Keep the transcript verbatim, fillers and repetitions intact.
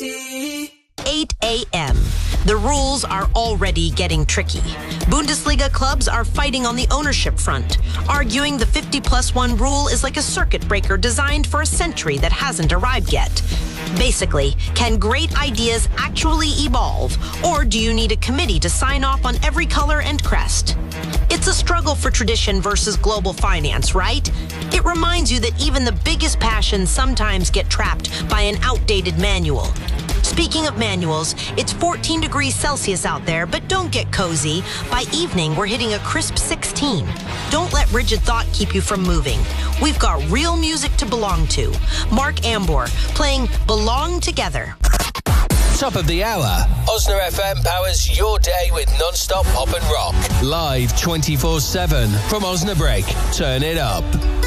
eight a.m. The rules are already getting tricky. Bundesliga clubs are fighting on the ownership front, arguing the fifty plus one rule is like a circuit breaker designed for a century that hasn't arrived yet. Basically, can great ideas actually evolve, or do you need a committee to sign off on every color and crest? It's a struggle for tradition versus global finance, right? It reminds you that even the biggest passions sometimes get trapped by an outdated manual. Speaking of manuals, it's fourteen degrees Celsius out there, but don't get cozy. By evening, we're hitting a crisp sixteen. Don't let rigid thought keep you from moving. We've got real music to belong to. Mark Ambor playing Belong Together. Top of the hour. Osna F M powers your day with non-stop pop and rock. Live twenty-four seven from Osnabrück. Turn it up.